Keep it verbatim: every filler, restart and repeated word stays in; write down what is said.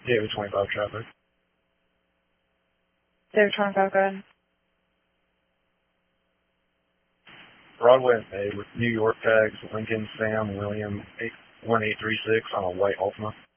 Gateway twenty-five traffic. Gateway twenty-five, go ahead. Broadway and Bay with New York tags, Lincoln Sam William eight one eight three six on a white Altima.